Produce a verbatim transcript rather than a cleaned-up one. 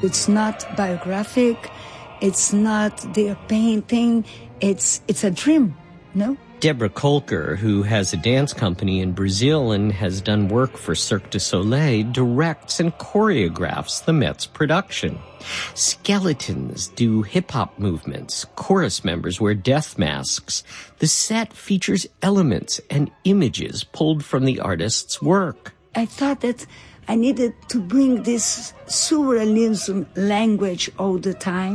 It's not biographic. It's not their painting. It's it's a dream, no? Deborah Kolker, who has a dance company in Brazil and has done work for Cirque du Soleil, directs and choreographs the Met's production. Skeletons do hip-hop movements. Chorus members wear death masks. The set features elements and images pulled from the artist's work. I thought that I needed to bring this surrealism language all the time.